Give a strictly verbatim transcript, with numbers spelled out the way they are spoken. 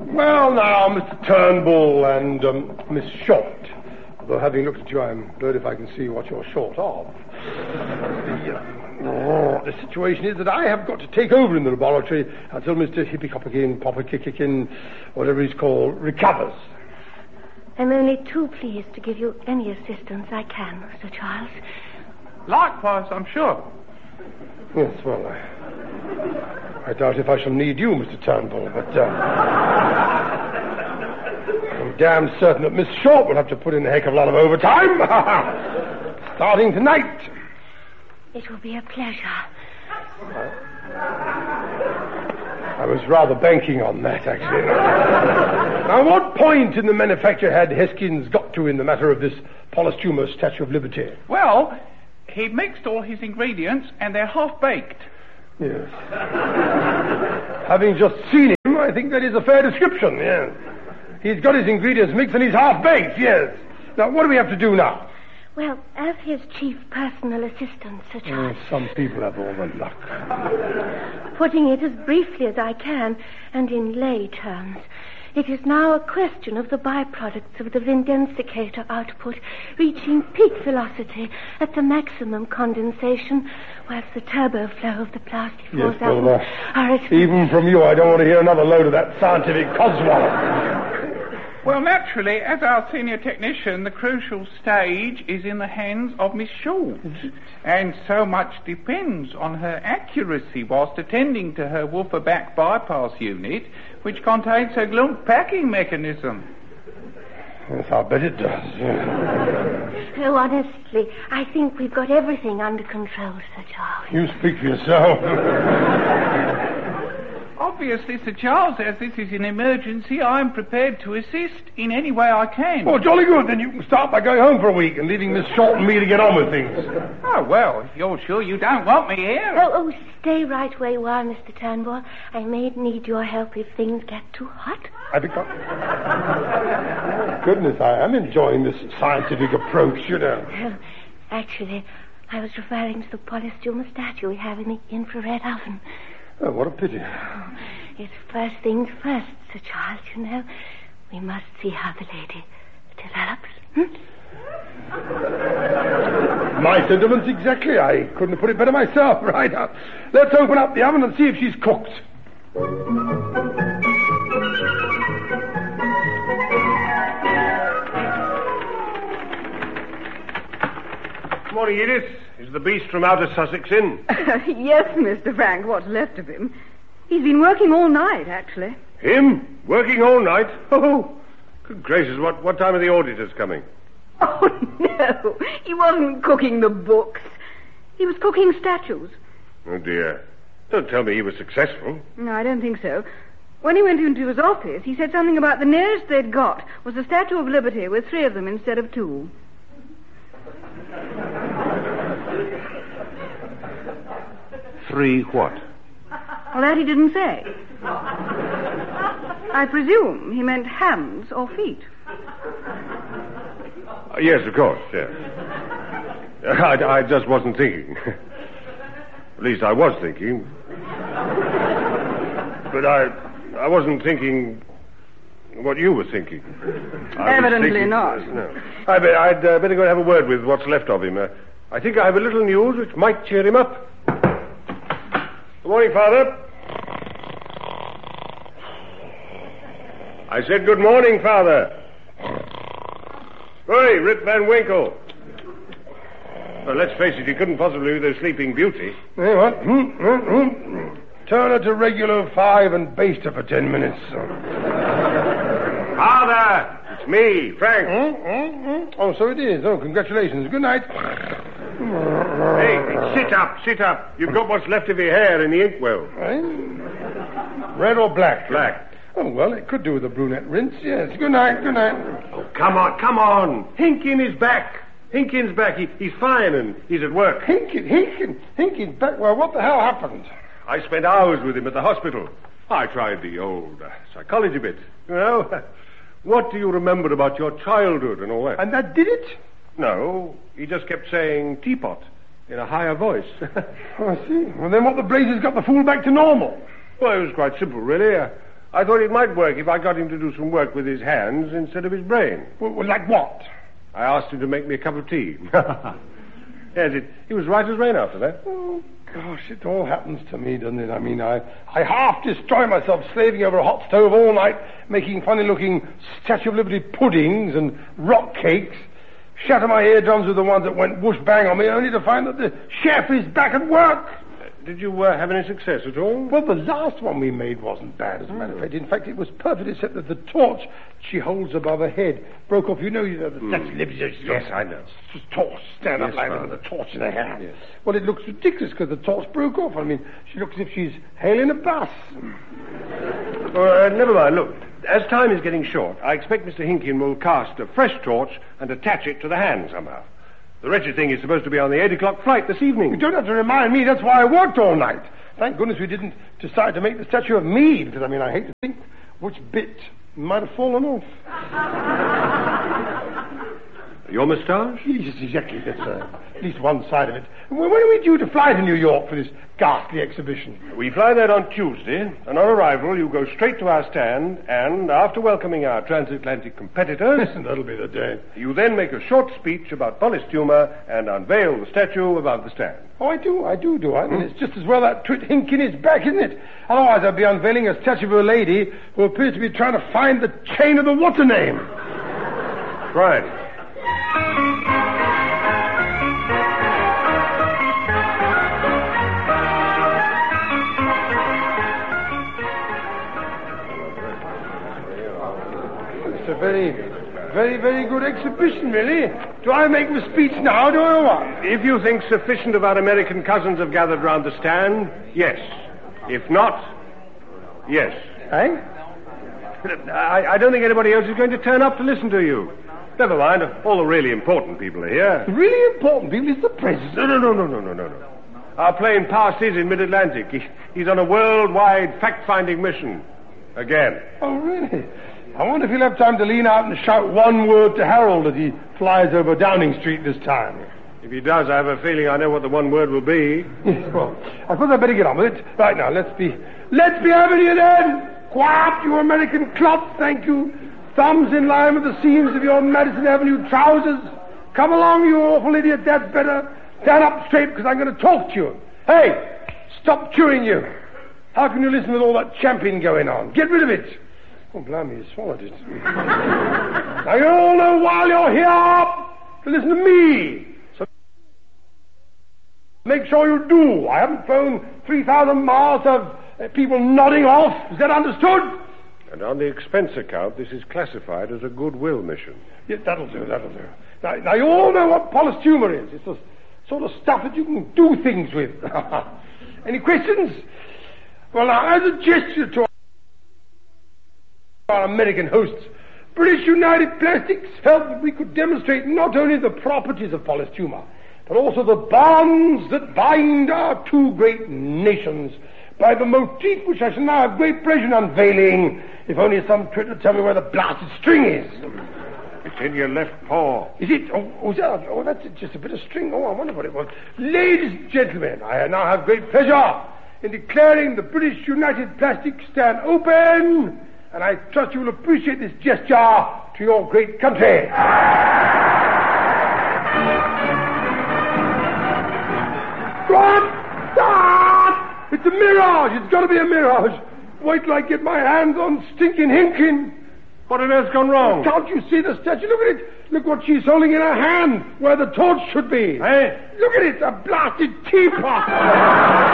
Well, now, Mister Turnbull and um, Miss Short. Although, having looked at you, I'm blurred if I can see what you're short of. The, uh, oh, the situation is that I have got to take over in the laboratory until Mister Hippie-Hopperkin, Popper-Kickikin, whatever he's called, recovers. I'm only too pleased to give you any assistance I can, Sir Charles. Likewise, I'm sure. Yes, well, I, I doubt if I shall need you, Mister Turnbull, but uh, I'm damn certain that Miss Short will have to put in a heck of a lot of overtime. Starting tonight. It will be a pleasure. I was rather banking on that, actually. Now, what point in the manufacture had Heskins got to in the matter of this posthumous Statue of Liberty? Well, he mixed all his ingredients and they're half-baked. Yes. Having just seen him, I think that is a fair description, yes. He's got his ingredients mixed and he's half-baked, yes. Now, what do we have to do now? Well, as his chief personal assistant, Sir Charles... Oh, some people have all the luck. Putting it as briefly as I can, and in lay terms, it is now a question of the byproducts of the Vindensicator output reaching peak velocity at the maximum condensation, whilst the turbo flow of the plastic force yes, well, uh, are at... Even from you, I don't want to hear another load of that scientific codswallop. Well, naturally, as our senior technician, the crucial stage is in the hands of Miss Shaw. And so much depends on her accuracy whilst attending to her woofer back bypass unit, which contains her glump packing mechanism. Yes, I bet it does, yeah. Oh, honestly, I think we've got everything under control, Sir Charles. You speak for yourself. Obviously, Sir Charles, as this is an emergency, I'm prepared to assist in any way I can. Oh, jolly good. Then you can start by going home for a week and leaving Miss Short and me to get on with things. Oh, well, you're sure you don't want me here? Oh, oh, stay right where you are, Mister Turnbull. I may need your help if things get too hot. I become... Oh, goodness, I am enjoying this scientific approach, you know. Oh, actually, I was referring to the polystyrene statue we have in the infrared oven. Oh, what a pity. Oh, it's first things first, Sir Charles, you know. We must see how the lady develops. Hmm? My sentiments exactly. I couldn't have put it better myself. Right up. Let's open up the oven and see if she's cooked. Good morning, Edith. Is the beast from outer Sussex in? Uh, yes, Mister Frank, what's left of him. He's been working all night, actually. Him? Working all night? Oh, good gracious, what, what time are the auditors coming? Oh, no, he wasn't cooking the books. He was cooking statues. Oh, dear. Don't tell me he was successful. No, I don't think so. When he went into his office, he said something about the nearest they'd got was the Statue of Liberty with three of them instead of two. Three what? Well, that he didn't say. I presume he meant hands or feet. Uh, yes, of course, yes. I, I just wasn't thinking. At least I was thinking. But I I wasn't thinking what you were thinking. I Evidently thinking, not. Uh, no. I be, I'd uh, better go and have a word with what's left of him. Uh, I think I have a little news which might cheer him up. Good morning, Father. I said good morning, Father. Hurry, Rip Van Winkle. Well, let's face it, he couldn't possibly be the Sleeping Beauty. Hey, what? Hmm, hmm, hmm. Turn her to regular five and baste her for ten minutes. Father! It's me, Frank. Hmm, hmm, hmm. Oh, so it is. Oh, congratulations. Good night. Hey, sit up, sit up. You've got what's left of your hair in the inkwell. Eh? Red or black? Black. Oh, well, it could do with a brunette rinse, yes. Good night, good night. Oh, come on, come on. Hinkin is back. Hinkin's back. He, he's fine and he's at work. Hinkin, Hinkin, Hinkin's back. Well, what the hell happened? I spent hours with him at the hospital. I tried the old uh, psychology bit. You know, what do you remember about your childhood and all that? And that did it? No, he just kept saying teapot in a higher voice. Oh, I see. Well, then what the blazes got the fool back to normal? Well, it was quite simple, really. Uh, I thought it might work if I got him to do some work with his hands instead of his brain. Well, well, like what? I asked him to make me a cup of tea. Yes, it, he was right as rain after that. Oh, gosh, it all happens to me, doesn't it? I mean, I, I half destroy myself slaving over a hot stove all night, making funny-looking Statue of Liberty puddings and rock cakes, shatter my eardrums with the ones that went whoosh-bang on me, only to find that the chef is back at work. Did you uh, have any success at all? Well, the last one we made wasn't bad, as a matter of fact. In fact, it was perfect, except that the torch she holds above her head broke off. You know, you know the Mm. Statue of Liberty. Yes, I know. Just torch, stand up Yes, like that Father. with a torch in her hand. Yes. Well, it looks ridiculous because the torch broke off. I mean, she looks as if she's hailing a bus. Well, uh, never mind. Look, as time is getting short, I expect Mister Hinkin will cast a fresh torch and attach it to the hand somehow. The wretched thing is supposed to be on the eight o'clock flight this evening. You don't have to remind me. That's why I worked all night. Thank goodness we didn't decide to make the statue of me, because, I mean, I hate to think which bit might have fallen off. Your moustache? Yes, exactly. That's uh, at least one side of it. When are we due to fly to New York for this ghastly exhibition? We fly there on Tuesday, and on arrival you go straight to our stand, and after welcoming our transatlantic competitors, Listen, that'll be the day. you then make a short speech about polystuma and unveil the statue above the stand. Oh, I do, I do, do I? I mean, it's just as well that Twit Hinkin is back, isn't it? Otherwise I'd be unveiling a statue of a lady who appears to be trying to find the chain of the what's-her-name. Right. It's a very, very, very good exhibition, really. Do I make my speech now, do I, or what? If you think sufficient of our American cousins have gathered round the stand, yes. If not, yes. Eh? I, I don't think anybody else is going to turn up to listen to you. Never mind, all the really important people are here. The really important people is the president. No, no, no, no, no, no, no, no. Our plane passes in mid-Atlantic. He, he's on a worldwide fact-finding mission. Again. Oh, really? I wonder if he'll have time to lean out and shout one word to Harold as he flies over Downing Street this time. If he does, I have a feeling I know what the one word will be. Yes, well, I suppose I'd better get on with it. Right now, let's be... Let's be having you then! Quiet, you American cloth, thank you. Thumbs in line with the seams of your Madison Avenue trousers. Come along, you awful idiot, that's better. Stand up straight, because I'm going to talk to you. Hey, stop chewing you. How can you listen with all that champing going on? Get rid of it. Oh, blimey, you swallowed it. Now, you all know while you're here to listen to me. So make sure you do. I haven't flown three thousand miles of uh, people nodding off. Is that understood? And on the expense account, this is classified as a goodwill mission. Yes, that'll do, that'll do. Now, now you all know what polystuma is. It's the sort of stuff that you can do things with. Any questions? Well, now, as a gesture to our American hosts, British United Plastics felt that we could demonstrate not only the properties of polystuma, but also the bonds that bind our two great nations by the motif which I shall now have great pleasure in unveiling, if only some twit would tell me where the blasted string is. It's in your left paw. Is it? Oh, oh, is that, oh, that's just a bit of string. Oh, I wonder what it was. Ladies and gentlemen, I now have great pleasure in declaring the British United Plastics stand open, and I trust you will appreciate this gesture to your great country. What? Ah! It's a mirage. It's got to be a mirage. Wait till I get my hands on stinking Hinkin. What on earth's gone wrong? Can't you see the statue? Look at it. Look what she's holding in her hand, where the torch should be. Hey? Look at it, a blasted teapot.